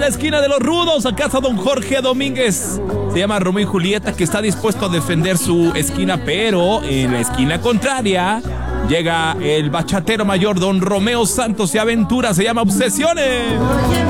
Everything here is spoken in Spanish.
la esquina de los rudos, a casa don Jorge Domínguez. Se llama Romeo y Julieta, que está dispuesto a defender su esquina, pero en la esquina contraria llega el bachatero mayor don Romeo Santos y aventura, se llama Obsesiones.